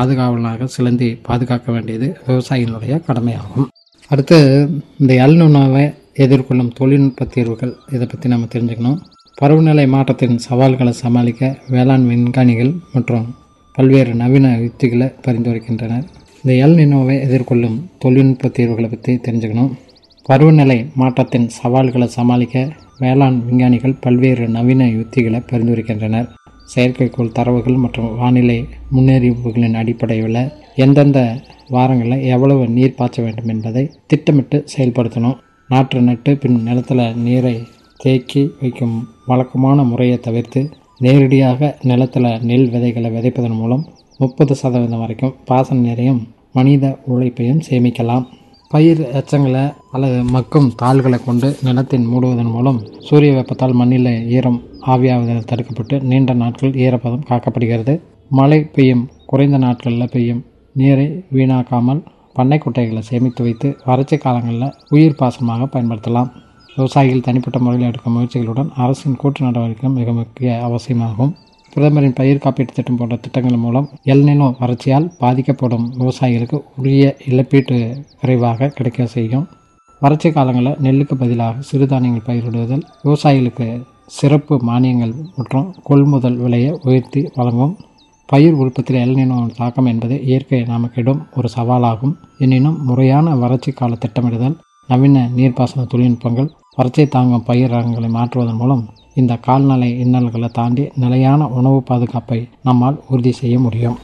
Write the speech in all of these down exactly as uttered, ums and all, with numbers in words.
பாதுகாவலாக சிலந்தி பாதுகாக்க வேண்டியது விவசாயிகளுடைய கடமையாகும். அடுத்து இந்த எல் நினோவை எதிர்கொள்ளும் தொழில்நுட்ப தீர்வுகள் இதை பற்றி நம்ம தெரிஞ்சுக்கணும். பருவநிலை மாற்றத்தின் சவால்களை சமாளிக்க வேளாண் விஞ்ஞானிகள் மற்றும் பல்வேறு நவீன யுக்திகளை பரிந்துரைக்கின்றனர். இந்த எல் நினோவை எதிர்கொள்ளும் தொழில்நுட்ப தீர்வுகளை பற்றி தெரிஞ்சுக்கணும். பருவநிலை மாற்றத்தின் சவால்களை சமாளிக்க வேளாண் விஞ்ஞானிகள் பல்வேறு நவீன யுக்திகளை பரிந்துரைக்கின்றனர். செயற்கைக்கோள் தரவுகள் மற்றும் வானிலை முன்னறிவிப்புகளின் அடிப்படையில் எந்தெந்த வாரங்களில் எவ்வளவு நீர் பாய்ச்ச வேண்டும் என்பதை திட்டமிட்டு செயல்படுத்தணும். நாற்று நட்டு பின் நிலத்தில் நீரை தேக்கி வைக்கும் வழக்கமான முறையை தவிர்த்து நேரடியாக நிலத்தில் நெல் விதைகளை விதைப்பதன் மூலம் முப்பது சதவீதம் வரைக்கும் பாசன நீரையும் மனித உழைப்பையும் சேமிக்கலாம். பயிர் எச்சங்களை அல்லது மக்கும் தாள்களை கொண்டு நிலத்தின் மூடுவதன் மூலம் சூரிய வெப்பத்தால் மண்ணில் ஈரம் ஆவியாவதில் தடுக்கப்பட்டு நீண்ட நாட்கள் ஈரப்பதம் காக்கப்படுகிறது. மழை பெய்யும் குறைந்த நாட்களில் பெய்யும் நீரை வீணாக்காமல் பண்ணை குட்டைகளை சேமித்து வைத்து வறட்சி காலங்களில் உயிர் பாசனமாக பயன்படுத்தலாம். விவசாயிகள் தனிப்பட்ட முறையில் எடுக்கும் முயற்சிகளுடன் அரசின் கூட்டு நடவடிக்கைகள் மிக முக்கிய அவசியமாகும். பிரதமரின் பயிர் காப்பீட்டு திட்டம் போன்ற திட்டங்கள் மூலம் எல் நினோ வறட்சியால் பாதிக்கப்படும் விவசாயிகளுக்கு உரிய இழப்பீட்டு விரைவாக கிடைக்க செய்யும். வறட்சி காலங்களில் நெல்லுக்கு பதிலாக சிறுதானியங்கள் பயிரிடுவதில் விவசாயிகளுக்கு சிறப்பு மானியங்கள் மற்றும் கொள்முதல் விலையை உயர்த்தி வழங்கும். பயிர் உற்பத்தியில் எல் நினோ தாக்கம் என்பது இயற்கை நமக்கிடும் ஒரு சவாலாகும். எனினும் முறையான வறட்சி கால திட்டமிடுதல், நவீன நீர்ப்பாசன தொழில்நுட்பங்கள், வறட்சியை தாங்கும் பயிர் ரகங்களை மாற்றுவதன் மூலம் இந்த கால்நடை இன்னல்களை தாண்டி நிலையான உணவு பாதுகாப்பை நம்மால் உறுதி செய்ய முடியும்.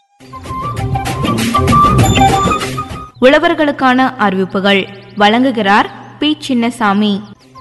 உழவர்களுக்கான அறிவிப்புகள் வழங்குகிறார் பி சின்னசாமி.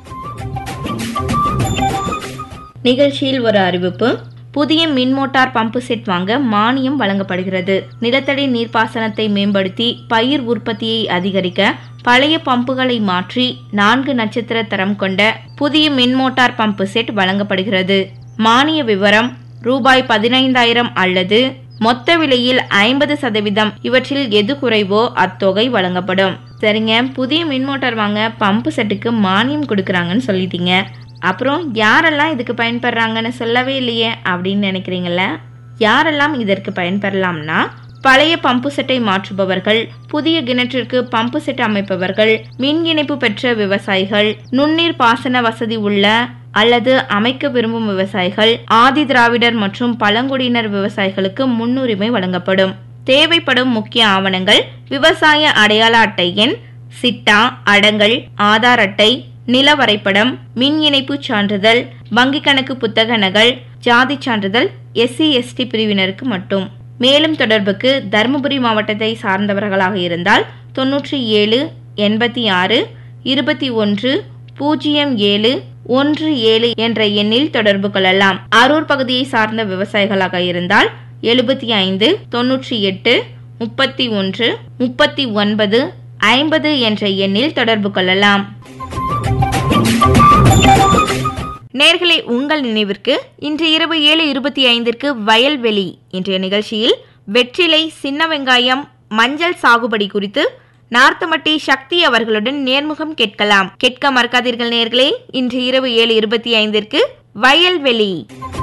நிகழ்ச்சியில் ஒரு அறிவிப்பு. புதிய மின் மோட்டார் பம்பு செட் வாங்க மானியம் வழங்கப்படுகிறது. நிலத்தடி நீர்ப்பாசனத்தை மேம்படுத்தி பயிர் உற்பத்தியை அதிகரிக்க பழைய பம்புகளை மாற்றி நான்கு நட்சத்திர தரம் கொண்ட புதிய மின் மோட்டார் பம்பு செட் வழங்கப்படுகிறது. மானிய விவரம் ரூபாய் பதினைந்தாயிரம் அல்லது மொத்த விலையில் ஐம்பது சதவீதம், இவற்றில் எது குறைவோ அத்தொகை வழங்கப்படும். சரிங்க, புதிய மின் மோட்டார் வாங்க பம்பு செட்டுக்கு மானியம் கொடுக்கறாங்கன்னு சொல்லிட்டீங்க. அப்புறம் யாரெல்லாம் இதுக்கு பயன்படுறாங்கன்னு சொல்லவே இல்லையே அப்படின்னு நினைக்கிறீங்கள. யாரெல்லாம் இதற்கு பயன்பெறலாம்னா, பழைய பம்பு செட்டை மாற்றுபவர்கள், புதிய கிணற்றிற்கு பம்பு செட் அமைப்பவர்கள், மின் இணைப்பு பெற்ற விவசாயிகள், நுண்ணீர் பாசன வசதி உள்ள அல்லது அமைக்க விரும்பும் விவசாயிகள், ஆதி திராவிடர் மற்றும் பழங்குடியினர் விவசாயிகளுக்கு முன்னுரிமை வழங்கப்படும். தேவைப்படும் முக்கிய ஆவணங்கள்: விவசாய அடையாள அட்டை எண், சிட்டா, அடங்கல், ஆதார் அட்டை, நில வரைபடம், மின் இணைப்பு சான்றிதழ், வங்கி கணக்கு புத்தக நகல், ஜாதி சான்றிதழ் எஸ்சி எஸ்டி பிரிவினருக்கு மட்டும். மேலும் தொடர்புக்கு தருமபுரி மாவட்டத்தை சார்ந்தவர்களாக இருந்தால் தொன்னூற்றி ஏழு எண்பத்தி ஆறு இருபத்தி ஒன்று பூஜ்ஜியம் ஏழு ஒன்று ஏழு என்ற எண்ணில் தொடர்பு கொள்ளலாம். அரூர் பகுதியை சார்ந்த விவசாயிகளாக இருந்தால் எழுபத்தி ஐந்து தொன்னூற்றி எட்டு முப்பத்தி ஒன்று முப்பத்தி ஒன்பது ஐம்பது என்ற எண்ணில் தொடர்பு கொள்ளலாம். நேர்களே, உங்கள் நினைவிற்கு இன்று இரவு ஏழு இருபத்தி ஐந்திற்கு வயல்வெளி இன்றைய நிகழ்ச்சியில் வெற்றிலை, சின்ன வெங்காயம், மஞ்சள் சாகுபடி குறித்து நார்த்தமட்டி சக்தி அவர்களுடன் நேர்முகம் கேட்கலாம். கேட்க மறக்காதீர்கள் நேர்களே, இன்று இரவு ஏழு இருபத்தி ஐந்திற்கு வயல்வெளி.